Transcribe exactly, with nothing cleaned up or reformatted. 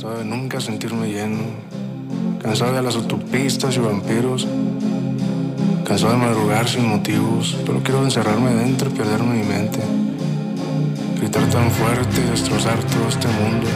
cansado de nunca sentirme lleno, cansado de las autopistas y vampiros, cansado de madrugar sin motivos, pero quiero encerrarme dentro y perderme mi mente, gritar tan fuerte y destrozar todo este mundo.